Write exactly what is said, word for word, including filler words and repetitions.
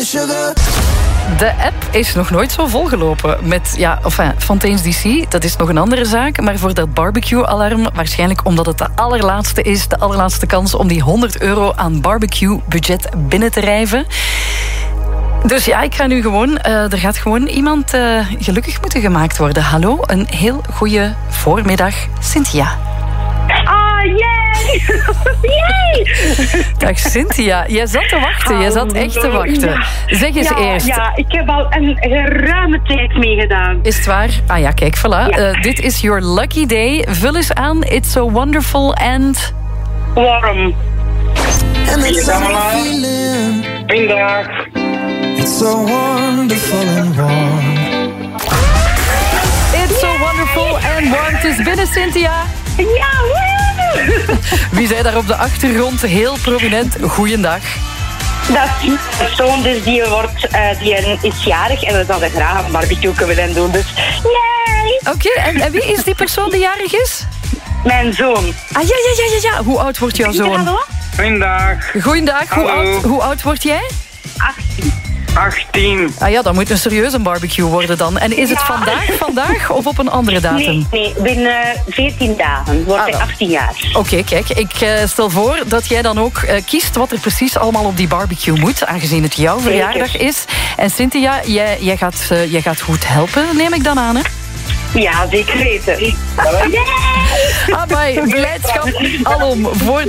and sugar. De app is nog nooit zo volgelopen met, ja, enfin, Fontaine's D C, dat is nog een andere zaak, maar voor dat barbecue-alarm, waarschijnlijk omdat het de allerlaatste is, de allerlaatste kans om die honderd euro aan barbecue-budget binnen te rijven. Dus ja, ik ga nu gewoon, uh, er gaat gewoon iemand uh, gelukkig moeten gemaakt worden. Hallo, een heel goede voormiddag, Cynthia. Ah, yay! Yay! Dag Cynthia, jij zat te wachten, jij zat echt te wachten. Ja. Zeg eens ja, eerst. Ja, ik heb al een geruime tijd meegedaan. Is het waar? Ah ja, kijk, voilà. Ja. Uh, dit is your lucky day. Vul eens aan. It's so wonderful and... Warm. And it's a feeling. Goeiedag. It's so wonderful and warm. It's so wonderful and warm. Het is binnen, Cynthia. Ja, woe! Wie zei daar op de achtergrond heel prominent? Goeiedag. Dat is mijn persoon, dus die, wordt, uh, die is jarig en we zouden graag een barbecue willen doen. Dus yay! Oké, okay, en, en wie is die persoon die jarig is? Mijn zoon. Ah, ja, ja, ja, ja, ja. Hoe oud wordt jouw zoon? Goeiedag. Goeiedag. Hoe Hallo. oud, hoe oud word jij? achttien. achttien. Ah ja, dat moet een serieuze barbecue worden dan. En is het Ja. vandaag, vandaag of op een andere datum? Nee, nee, binnen veertien dagen wordt Ah, hij wel. achttien jaar. Oké, okay, kijk, ik uh, stel voor dat jij dan ook uh, kiest wat er precies allemaal op die barbecue moet, aangezien het jouw Zeker. verjaardag is. En Cynthia, jij, jij, gaat, uh, jij gaat goed helpen, neem ik dan aan, hè? Ja, zeker weten. Amai, blijdschap alom voor